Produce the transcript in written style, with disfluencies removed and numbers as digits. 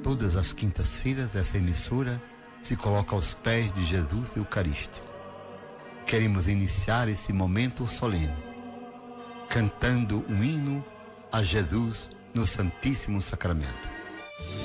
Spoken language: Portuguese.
Todas as quintas-feiras, essa emissora se coloca aos pés de Jesus Eucarístico. Queremos iniciar esse momento solene, cantando um hino a Jesus no Santíssimo Sacramento.